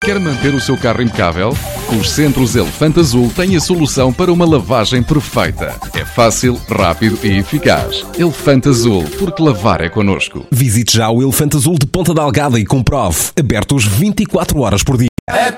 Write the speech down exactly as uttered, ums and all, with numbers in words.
Quer manter o seu carro impecável? Os Centros Elefante Azul têm a solução para uma lavagem perfeita. É fácil, rápido e eficaz. Elefante Azul, porque lavar é connosco. Visite já o Elefante Azul de Ponta Delgada e comprove. Abertos vinte e quatro horas por dia.